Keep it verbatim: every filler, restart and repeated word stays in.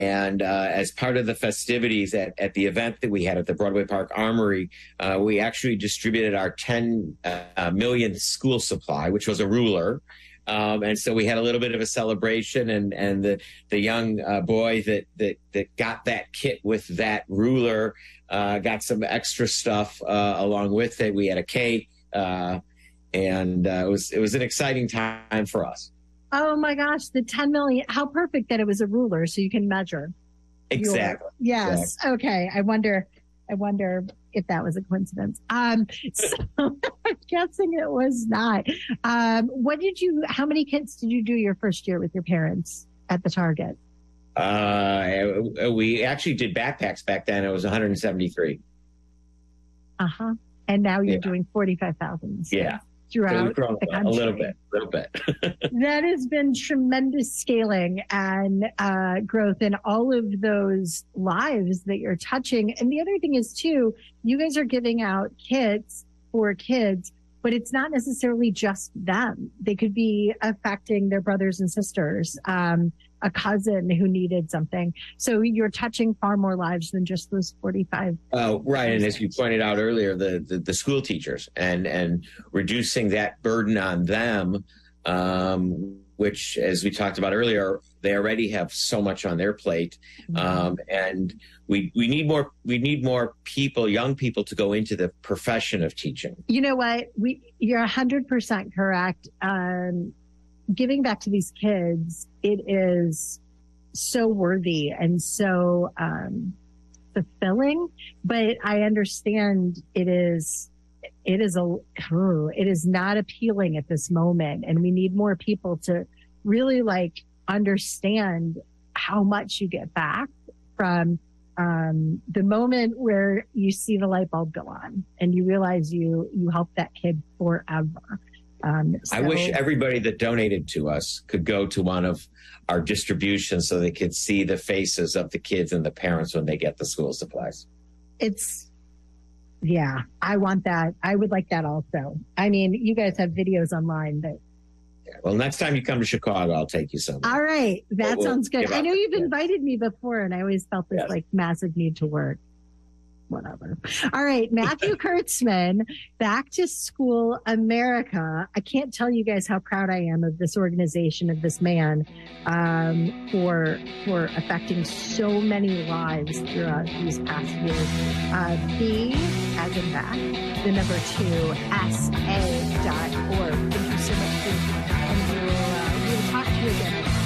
And uh, as part of the festivities at, at the event that we had at the Broadway Park Armory, uh, we actually distributed our ten uh, millionth school supply, which was a ruler. Um, and so we had a little bit of a celebration, and, and the, the young uh, boy that, that, that got that kit with that ruler uh, got some extra stuff uh, along with it. We had a cake, uh, and uh, it was, it was an exciting time for us. Oh my gosh, the ten million. How perfect that it was a ruler so you can measure. Exactly. Your, yes. Exactly. Okay. I wonder, I wonder if that was a coincidence. Um, so I'm guessing it was not. Um, what did you, how many kids did you do your first year with your parents at the Target? Uh, we actually did backpacks back then. It was one hundred seventy-three. Uh-huh. And now you're yeah. doing forty-five thousand. Yeah. Throughout so the country. A little bit, a little bit. That has been tremendous scaling and uh, growth in all of those lives that you're touching. And the other thing is, too, you guys are giving out kits for kids, but it's not necessarily just them. They could be affecting their brothers and sisters, um, a cousin who needed something. So you're touching far more lives than just those forty-five. Oh, right. And as you pointed out earlier, the, the, the school teachers and, and reducing that burden on them, um, which, as we talked about earlier, they already have so much on their plate. Um, and we, we need more, we need more people, young people, to go into the profession of teaching. You know what? We, you're a hundred percent correct. Um, giving back to these kids, it is so worthy and so um, fulfilling. But I understand it is, it is a, oh, it is not appealing at this moment, and we need more people to really like understand how much you get back from um, the moment where you see the light bulb go on and you realize you you helped that kid forever. Um, so, I wish everybody that donated to us could go to one of our distributions so they could see the faces of the kids and the parents when they get the school supplies. It's, yeah, I want that. I would like that also. I mean, you guys have videos online that. Yeah, well, next time you come to Chicago, I'll take you somewhere. All right. That we'll, sounds good. I know you've yeah. invited me before, and I always felt this yes. like massive need to work. Whatever. All right. Matthew Kurtzman, Back to School America. I can't tell you guys how proud I am of this organization, of this man, um, for, for affecting so many lives throughout these past years. Uh, B, as in back, the number two, S A dot org. Thank you so much for, and we'll, uh, we'll talk to you again.